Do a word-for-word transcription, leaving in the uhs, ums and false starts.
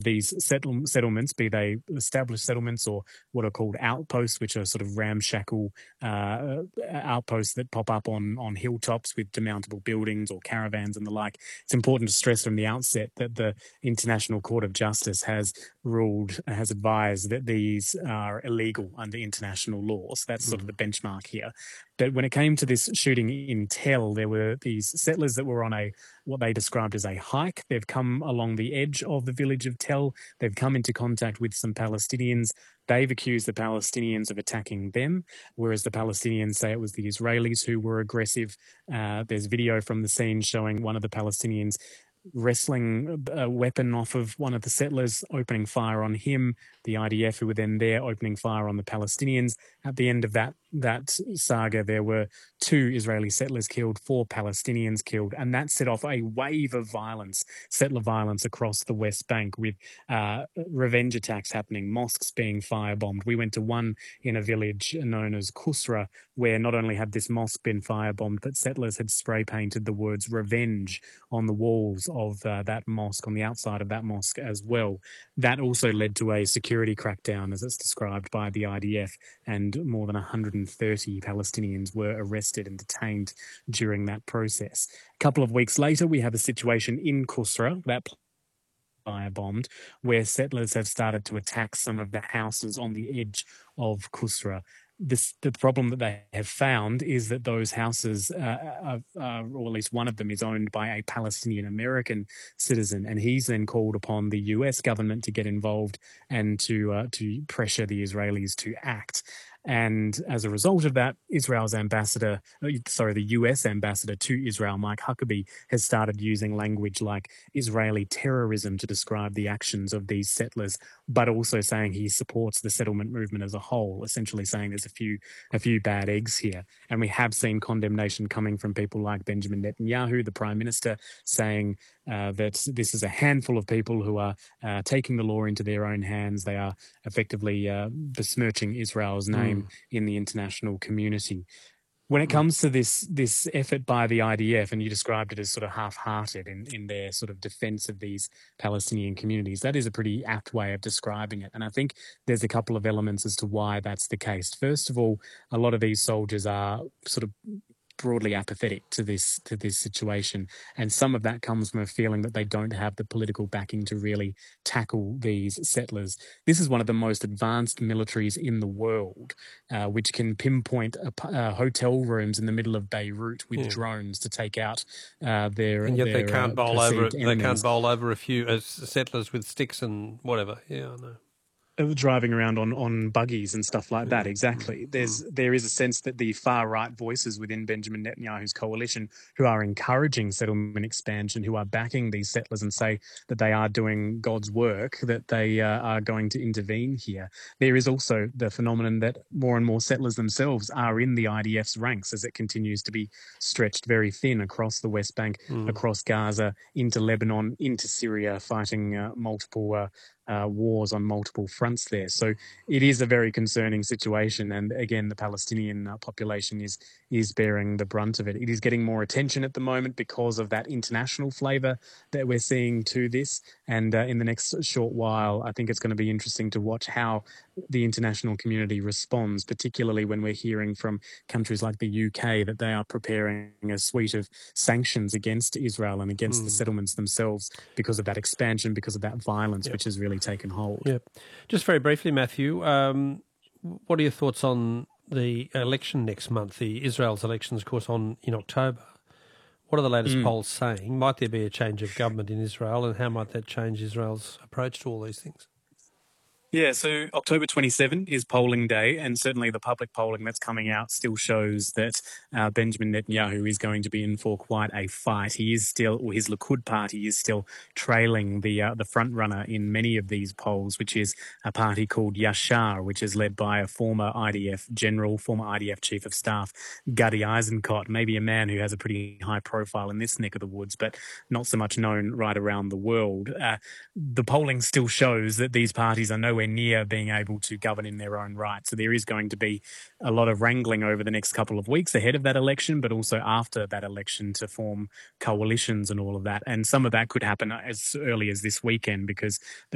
these settle- settlements, be they established settlements or what are called outposts, which are sort of ramshackle uh, outposts that pop up on, on hilltops with demountable buildings or caravans and the like. It's important to stress from the outset that the International Court of Justice has ruled, has advised that these are illegal under international law. So that's sort of the benchmark here. But when it came to this shooting in Tell, there were these settlers that were on a what they described as a hike. They've come along the edge of the village of Tell. They've come into contact with some Palestinians. They've accused the Palestinians of attacking them, whereas the Palestinians say it was the Israelis who were aggressive. Uh, there's video from the scene showing one of the Palestinians wrestling a weapon off of one of the settlers, opening fire on him. The I D F, who were then there, opening fire on the Palestinians. At the end of that that saga, there were two Israeli settlers killed, four Palestinians killed, and that set off a wave of violence, settler violence across the West Bank, with uh, revenge attacks happening, mosques being firebombed. We went to one in a village known as Kusra, where not only had this mosque been firebombed, but settlers had spray painted the words "revenge" on the walls of uh, that mosque, on the outside of that mosque as well. That also led to a security crackdown, as it's described by the I D F, and more than one hundred thirty Palestinians were arrested and detained during that process. A couple of weeks later, we have a situation in Kusra, that firebombed, where settlers have started to attack some of the houses on the edge of Kusra. This, the problem that they have found is that those houses, uh, uh, or at least one of them, is owned by a Palestinian-American citizen, and he's then called upon the U S government to get involved and to uh, to pressure the Israelis to act. And as a result of that, Israel's ambassador, sorry, the U S ambassador to Israel, Mike Huckabee, has started using language like Israeli terrorism to describe the actions of these settlers, but also saying he supports the settlement movement as a whole, essentially saying there's a few a few bad eggs here. And we have seen condemnation coming from people like Benjamin Netanyahu, the Prime Minister, saying uh, that this is a handful of people who are uh, taking the law into their own hands. They are effectively uh, besmirching Israel's name mm. in the international community. When it comes to this this effort by the I D F, and you described it as sort of half-hearted in, in their sort of defence of these Palestinian communities, that is a pretty apt way of describing it. And I think there's a couple of elements as to why that's the case. First of all, a lot of these soldiers are sort of broadly apathetic to this to this situation, and some of that comes from a feeling that they don't have the political backing to really tackle these settlers. This is one of the most advanced militaries in the world, uh, which can pinpoint a, uh, hotel rooms in the middle of Beirut with yeah. drones to take out uh, their and yet their, they can't uh, bowl over enemies. they can't bowl over a few uh, settlers with sticks and whatever. Yeah, I know. Driving around on, on buggies and stuff like that. Exactly. There's there is a sense that the far right voices within Benjamin Netanyahu's coalition, who are encouraging settlement expansion, who are backing these settlers and say that they are doing God's work, that they uh, are going to intervene here. There is also the phenomenon that more and more settlers themselves are in the I D F's ranks as it continues to be stretched very thin across the West Bank, mm. across Gaza, into Lebanon, into Syria, fighting uh, multiple uh, Uh, wars on multiple fronts there. So it is a very concerning situation. And again, the Palestinian uh, population is is bearing the brunt of it. It is getting more attention at the moment because of that international flavour that we're seeing to this. And uh, in the next short while, I think it's going to be interesting to watch how the international community responds, particularly when we're hearing from countries like the U K that they are preparing a suite of sanctions against Israel and against mm. the settlements themselves because of that expansion, because of that violence, yep. which has really taken hold. Yep. Just very briefly, Matthew, um, what are your thoughts on the election next month, the Israel's elections, of course, on in October? What are the latest mm. polls saying? Might there be a change of government in Israel, and how might that change Israel's approach to all these things? Yeah, so October twenty-seventh is polling day, and certainly the public polling that's coming out still shows that uh, Benjamin Netanyahu is going to be in for quite a fight. He is still, or his Likud party is still trailing the uh, the front runner in many of these polls, which is a party called Yashar, which is led by a former I D F general, former I D F chief of staff, Gadi Eisenkot, maybe a man who has a pretty high profile in this neck of the woods, but not so much known right around the world. Uh, the polling still shows that these parties are nowhere near being able to govern in their own right. So there is going to be a lot of wrangling over the next couple of weeks ahead of that election, but also after that election to form coalitions and all of that. And some of that could happen as early as this weekend because the